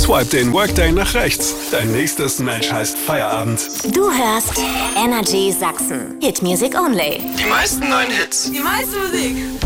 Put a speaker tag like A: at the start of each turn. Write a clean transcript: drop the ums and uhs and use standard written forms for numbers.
A: Swipe den Workday nach rechts. Dein nächstes Match heißt Feierabend.
B: Du hörst Energy Sachsen. Hit Music Only.
C: Die meisten neuen Hits.
D: Die meiste Musik.